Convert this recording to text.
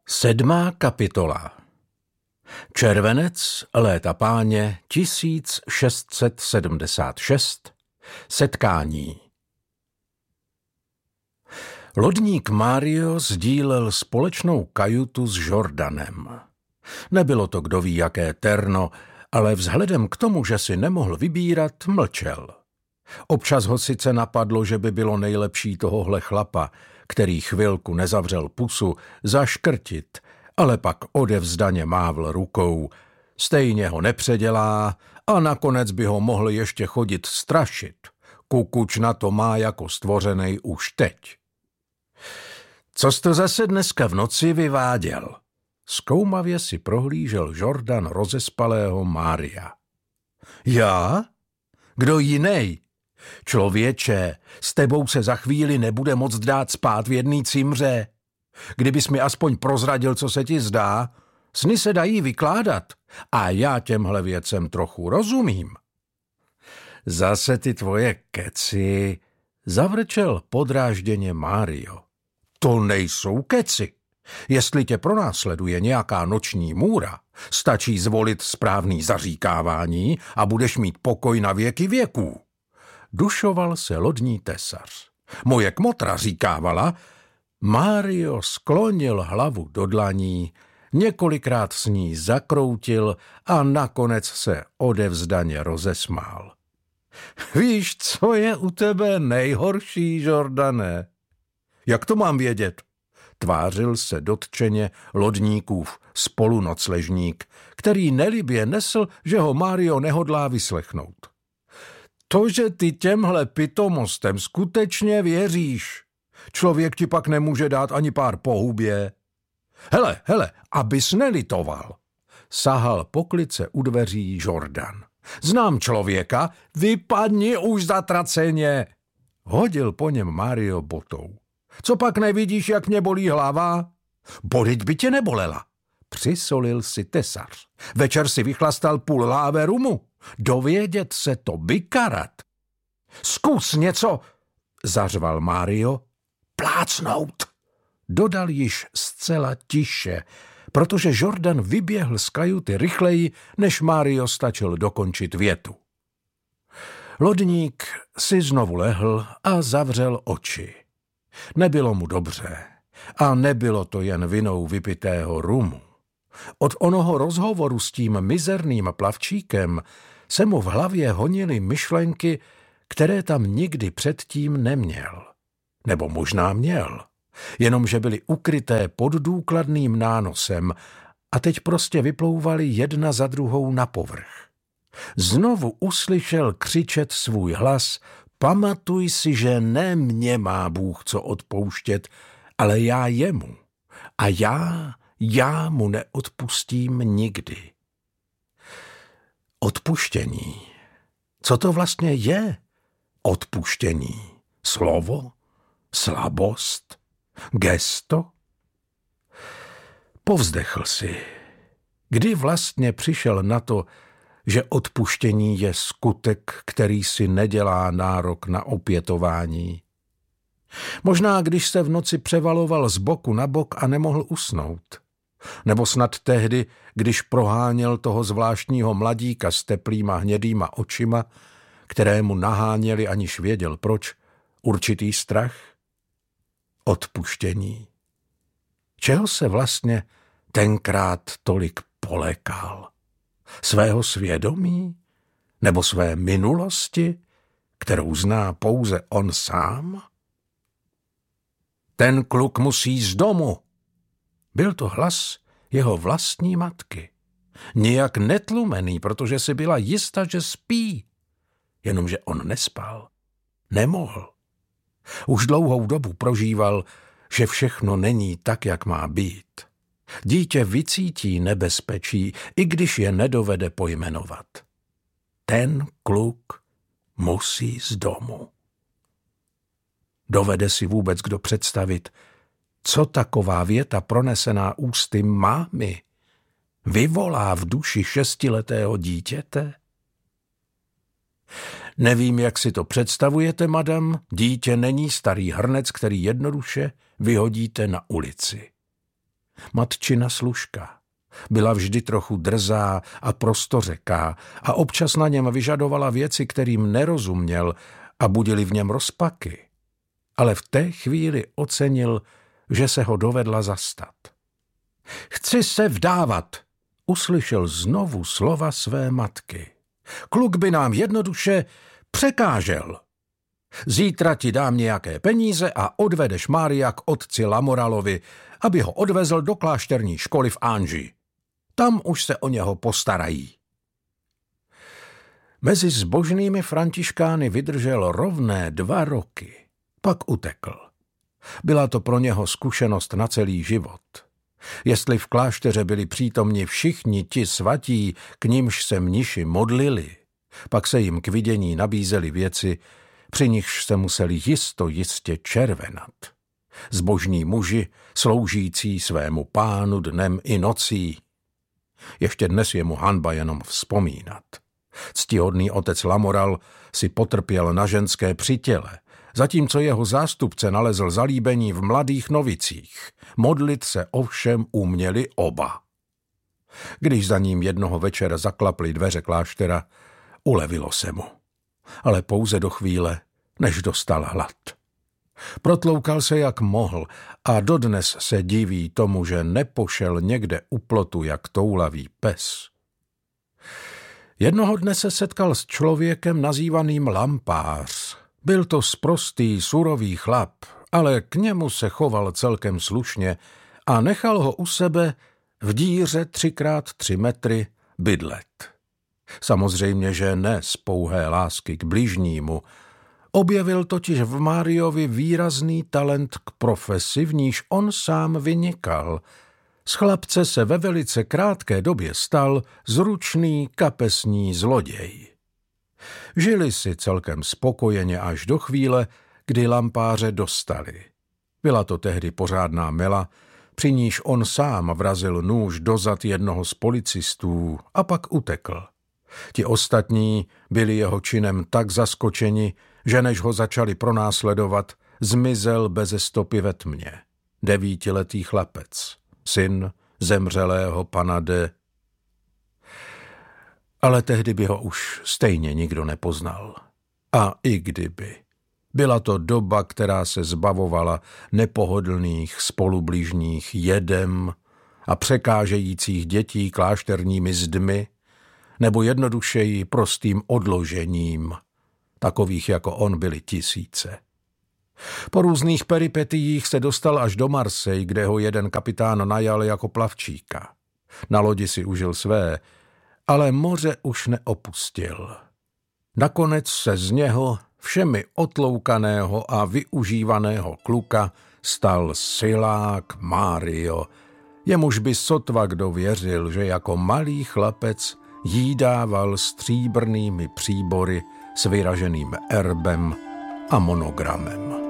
7. kapitola. Červenec léta páně 1676. Setkání. Lodník Mário sdílel společnou kajutu s Jordanem. Nebylo to kdo ví jaké terno, ale vzhledem k tomu, že si nemohl vybírat, mlčel. Občas ho sice napadlo, že by bylo nejlepší tohohle chlapa, který chvilku nezavřel pusu, zaškrtit, ale pak odevzdaně mávl rukou. Stejně ho nepředělá a nakonec by ho mohl ještě chodit strašit. Kukuč na to má jako stvořenej už teď. Co jsi to zase dneska v noci vyváděl? Zkoumavě si prohlížel Jordan rozespalého Mária. Já? Kdo jinej? Člověče, s tebou se za chvíli nebude moct dát spát v jedné cimře. Kdybys mi aspoň prozradil, co se ti zdá, sny se dají vykládat a já těmhle věcem trochu rozumím. Zase ty tvoje keci, zavrčel podrážděně Mário. To nejsou keci. Jestli tě pronásleduje nějaká noční můra, stačí zvolit správný zaříkávání a budeš mít pokoj na věky věků. Dušoval se lodní tesař. Moje kmotra říkávala. Mário sklonil hlavu do dlaní, několikrát s ní zakroutil a nakonec se odevzdaně rozesmál. Víš, co je u tebe nejhorší, Jordane? Jak to mám vědět? Tvářil se dotčeně lodníkův spolunocležník, který nelibě nesl, že ho Mário nehodlá vyslechnout. To, že ty těmhle pitomostem skutečně věříš. Člověk ti pak nemůže dát ani pár po hubě. Hele, abys nelitoval. Sahal poklice u dveří Jordan. Znám člověka, vypadni už zatraceně. Hodil po něm Mário botou. Co pak nevidíš, jak mě bolí hlava? Bolit by tě nebolela. Přisolil si tesař. Večer si vychlastal půl láve rumu. Dovědět se to bykarat. Zkus něco, zařval Mário. Plácnout, dodal již zcela tiše, protože Jordan vyběhl z kajuty rychleji, než Mário stačil dokončit větu. Lodník si znovu lehl a zavřel oči. Nebylo mu dobře a nebylo to jen vinou vypitého rumu. Od onoho rozhovoru s tím mizerným plavčíkem se mu v hlavě honily myšlenky, které tam nikdy předtím neměl. Nebo možná měl, jenomže byly ukryté pod důkladným nánosem a teď prostě vyplouvaly jedna za druhou na povrch. Znovu uslyšel křičet svůj hlas, pamatuj si, že ne mě má Bůh co odpouštět, ale já jemu. A já mu neodpustím nikdy. Odpuštění. Co to vlastně je? Odpuštění. Slovo? Slabost? Gesto? Povzdechl si. Kdy vlastně přišel na to, že odpuštění je skutek, který si nedělá nárok na opětování? Možná, když se v noci převaloval z boku na bok a nemohl usnout. Nebo snad tehdy, když proháněl toho zvláštního mladíka s teplýma hnědýma očima, kterému naháněli, aniž věděl proč, určitý strach? Odpuštění. Čeho se vlastně tenkrát tolik polekal? Svého svědomí? Nebo své minulosti, kterou zná pouze on sám? Ten kluk musí z domu. Byl to hlas jeho vlastní matky. Nijak netlumený, protože si byla jista, že spí. Jenomže on nespal. Nemohl. Už dlouhou dobu prožíval, že všechno není tak, jak má být. Dítě vycítí nebezpečí, i když je nedovede pojmenovat. Ten kluk musí z domu. Dovede si vůbec kdo představit, co taková věta pronesená ústy mámy vyvolá v duši 6letého dítěte? Nevím, jak si to představujete, madam, dítě není starý hrnec, který jednoduše vyhodíte na ulici. matčina služka. Byla vždy trochu drzá a prostořeká a občas na něm vyžadovala věci, kterým nerozuměl a budili v něm rozpaky. Ale v té chvíli ocenil, že se ho dovedla zastat. Chci se vdávat, uslyšel znovu slova své matky. Kluk by nám jednoduše překážel. Zítra ti dám nějaké peníze a odvedeš Mária k otci Lamoralovi, aby ho odvezl do klášterní školy v Anži. Tam už se o něho postarají. Mezi zbožnými františkány vydržel rovné 2 roky. Pak utekl. Byla to pro něho zkušenost na celý život. Jestli v klášteře byli přítomni všichni ti svatí, k nimž se mniši modlili, pak se jim k vidění nabízely věci, při nichž se museli jistě červenat. Zbožní muži, sloužící svému pánu dnem i nocí. Ještě dnes je mu hanba jenom vzpomínat. Ctihodný otec Lamoral si potrpěl na ženské přitěle, zatímco jeho zástupce nalezl zalíbení v mladých novicích. Modlit se ovšem uměli oba. Když za ním jednoho večera zaklaply dveře kláštera, ulevilo se mu. Ale pouze do chvíle, než dostal hlad. Protloukal se jak mohl a dodnes se diví tomu, že nepošel někde u plotu jak toulavý pes. Jednoho dne se setkal s člověkem nazývaným lampář. Byl to sprostý, surový chlap, ale k němu se choval celkem slušně a nechal ho u sebe v díře 3x3 metry bydlet. Samozřejmě, že ne z pouhé lásky k bližnímu. Objevil totiž v Máriovi výrazný talent k profesi, v níž on sám vynikal. Z chlapce se ve velice krátké době stal zručný kapesní zloděj. Žili si celkem spokojeně až do chvíle, kdy lampáře dostali. Byla to tehdy pořádná mela, při níž on sám vrazil nůž do zad jednoho z policistů a pak utekl. Ti ostatní byli jeho činem tak zaskočeni, že než ho začali pronásledovat, zmizel beze stopy ve tmě. 9letý chlapec, syn zemřelého pana D. Ale tehdy by ho už stejně nikdo nepoznal. A i kdyby. Byla to doba, která se zbavovala nepohodlných spolubližních jedem a překážejících dětí klášterními zdmi, nebo jednodušeji prostým odložením. Takových jako on byly tisíce. Po různých peripetiích se dostal až do Marseille, kde ho jeden kapitán najal jako plavčíka. Na lodi si užil své, ale moře už neopustil. Nakonec se z něho všemi otloukaného a využívaného kluka stal silák Mário, jemuž by sotva kdo věřil, že jako malý chlapec jídával stříbrnými příbory s vyraženým erbem a monogramem.